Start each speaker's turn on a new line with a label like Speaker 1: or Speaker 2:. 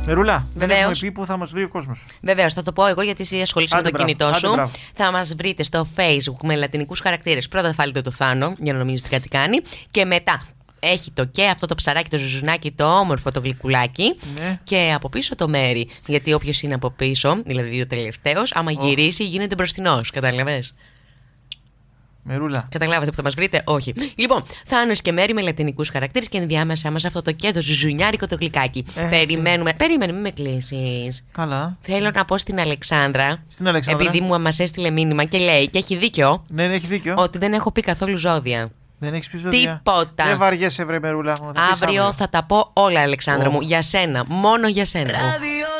Speaker 1: Μερούλα, δεν
Speaker 2: Βεβαίως.
Speaker 1: έχουμε πει που θα μας βρει ο κόσμος.
Speaker 2: Βεβαίως, θα το πω εγώ γιατί εσύ ασχολείσαι με το κινητό σου.
Speaker 1: μπράβο.
Speaker 2: Θα μας βρείτε στο Facebook με λατινικούς χαρακτήρες. Πρώτα θα βάλετε το Θάνο για να νομίζετε κάτι κάνει. Και μετά έχει το και αυτό το ψαράκι, το ζουζουνάκι, το όμορφο το γλυκουλάκι.
Speaker 1: Ναι.
Speaker 2: Και από πίσω το Μέρι. Γιατί όποιος είναι από πίσω, δηλαδή ο τελευταίος, άμα γυρίσει γίνεται μπροστινός. Κατάλαβες.
Speaker 1: Μερούλα.
Speaker 2: Καταλάβατε που θα μας βρείτε, όχι. Λοιπόν, Θάνος και Μέρι με λατινικούς χαρακτήρες και ενδιάμεσα μας αυτό το και το ζουζουνιάρικο το γλυκάκι. Περιμένουμε, μην με κλείσεις.
Speaker 1: Καλά.
Speaker 2: Θέλω να πω στην Αλεξάνδρα.
Speaker 1: Στην Αλεξάνδρα.
Speaker 2: Επειδή μας έστειλε μήνυμα και λέει, και έχει δίκιο,
Speaker 1: Ναι, έχει δίκιο.
Speaker 2: ότι δεν έχω πει καθόλου ζώδια.
Speaker 1: Δεν έχεις πει ζώδια.
Speaker 2: Τίποτα.
Speaker 1: Δεν βαριέσαι, βρε Μερούλα.
Speaker 2: Αύριο θα τα πω όλα, Αλεξάνδρα μου. Για σένα. Μόνο για σένα.